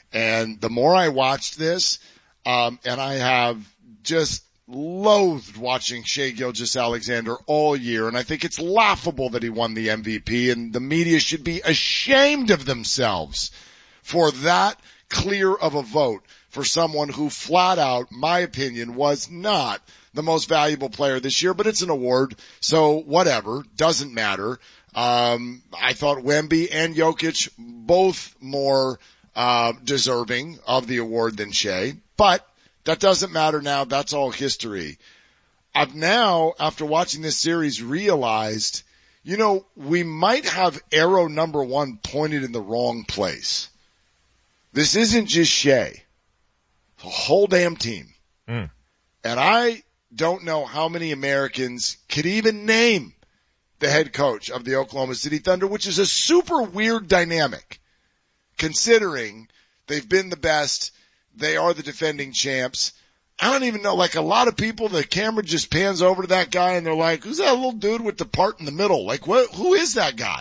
And the more I watched this, and I have just loathed watching Shai Gilgeous-Alexander all year, and I think it's laughable that he won the MVP, and the media should be ashamed of themselves for that clear of a vote for someone who flat out, my opinion, was not the most valuable player this year, but it's an award, so whatever, doesn't matter. I thought Wemby and Jokic both more deserving of the award than Shai, but that doesn't matter now. That's all history. I've now, after watching this series, realized, we might have arrow number one pointed in the wrong place. This isn't just Shai. The whole damn team. And I don't know how many Americans could even name the head coach of the Oklahoma City Thunder, which is a super weird dynamic, considering they've been the best. They are the defending champs. I don't even know, like a lot of people, the camera just pans over to that guy and they're like, who's that little dude with the part in the middle? Like, who is that guy?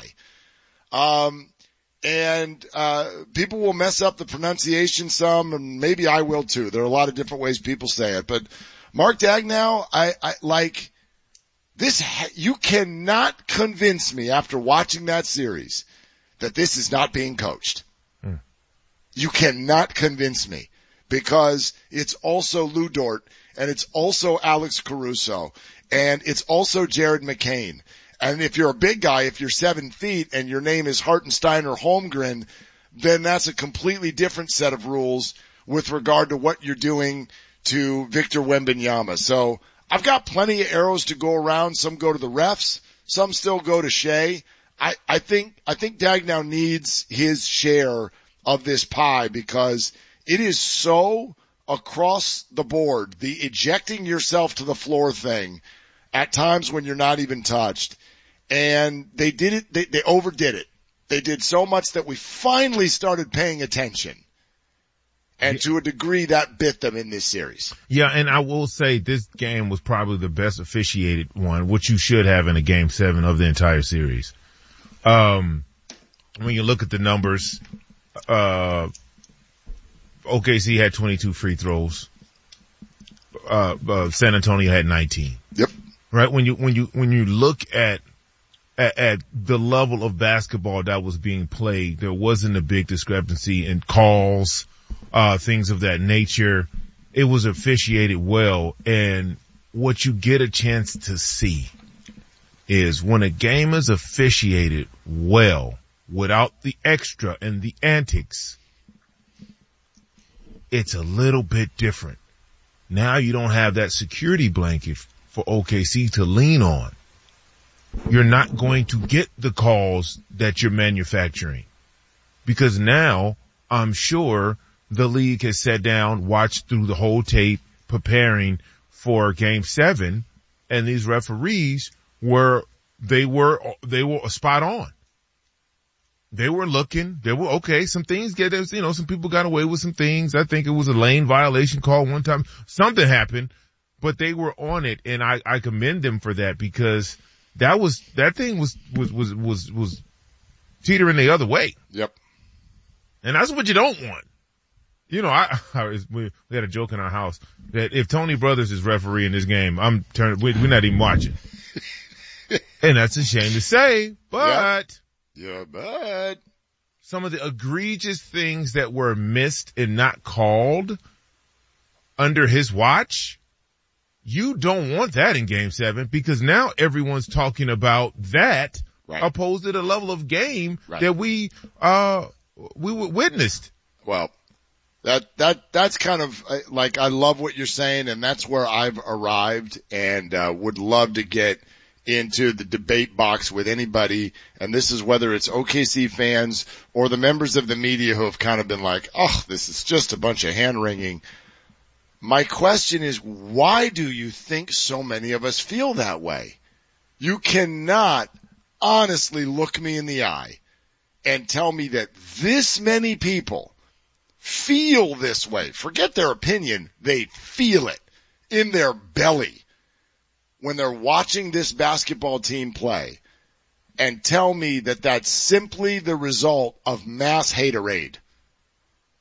People will mess up the pronunciation some, and maybe I will too. There are a lot of different ways people say it, but Mark Daigneault, I like this. You cannot convince me after watching that series that this is not being coached. You cannot convince me, because it's also Lou Dort, and it's also Alex Caruso, and it's also Jared McCain. And if you're a big guy, if you're 7 feet and your name is Hartenstein or Holmgren, then that's a completely different set of rules with regard to what you're doing to Victor Wembanyama. So I've got plenty of arrows to go around. Some go to the refs. Some still go to Shai. I think Daigneault needs his share of this pie, because it is so across the board, the ejecting yourself to the floor thing at times when you're not even touched. And they did it, they overdid it. They did so much that we finally started paying attention. And to a degree that bit them in this series. Yeah, and I will say this game was probably the best officiated one, which you should have in a game 7 of the entire series. When you look at the numbers, OKC had 22 free throws. San Antonio had 19. Yep. Right? When you look at the level of basketball that was being played, there wasn't a big discrepancy in calls, things of that nature. It was officiated well, and what you get a chance to see is when a game is officiated well, without the extra and the antics, it's a little bit different. Now you don't have that security blanket for OKC to lean on. You're not going to get the calls that you're manufacturing, because now I'm sure the league has sat down, watched through the whole tape, preparing for game 7, and these referees were spot on. They were looking, okay, some things some people got away with some things. I think it was a lane violation call one time. Something happened, but they were on it, and I commend them for that, because that thing was teetering the other way. Yep. And that's what you don't want. We had a joke in our house that if Tony Brothers is referee in this game, we're not even watching. And that's a shame to say, but. Yeah, but some of the egregious things that were missed and not called under his watch, you don't want that in game 7, because now everyone's talking about that, right, opposed to the level of game, right, that we witnessed. Well, that's kind of like, I love what you're saying, and that's where I've arrived, and would love to get into the debate box with anybody, and this is whether it's OKC fans or the members of the media who have kind of been like, oh, this is just a bunch of hand-wringing. My question is, why do you think so many of us feel that way? You cannot honestly look me in the eye and tell me that this many people feel this way. Forget their opinion. They feel it in their belly when they're watching this basketball team play, and tell me that that's simply the result of mass haterade.